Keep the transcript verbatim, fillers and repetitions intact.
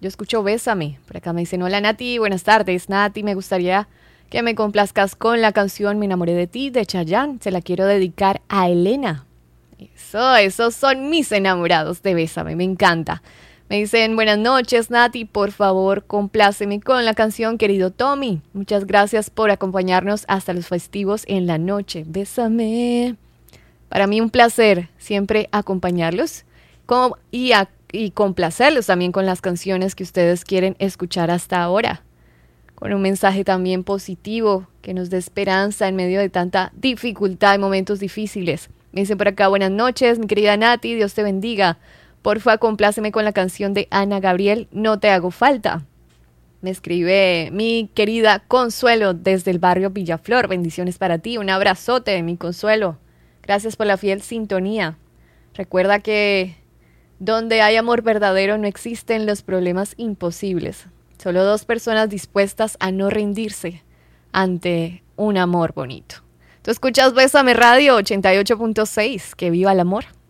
Yo escucho Bésame. Por acá me dicen, hola Nati, buenas tardes. Nati, me gustaría que me complazcas con la canción Me enamoré de ti de Chayanne. Se la quiero dedicar a Elena. Eso, esos son mis enamorados de Bésame, me encanta. Me dicen, buenas noches Nati, por favor compláceme con la canción Querido Tommy. Muchas gracias por acompañarnos hasta los festivos en la noche. Bésame. Para mí un placer siempre acompañarlos con, y, a, y complacerlos también con las canciones que ustedes quieren escuchar hasta ahora. Con un mensaje también positivo que nos dé esperanza en medio de tanta dificultad y momentos difíciles. Me dicen por acá, buenas noches, mi querida Nati, Dios te bendiga. Porfa, compláceme con la canción de Ana Gabriel, No te hago falta. Me escribe mi querida Consuelo desde el barrio Villaflor. Bendiciones para ti, un abrazote, mi Consuelo. Gracias por la fiel sintonía. Recuerda que donde hay amor verdadero no existen los problemas imposibles. Solo dos personas dispuestas a no rendirse ante un amor bonito. Tú escuchas Bésame Radio ochenta y ocho punto seis. Que viva el amor.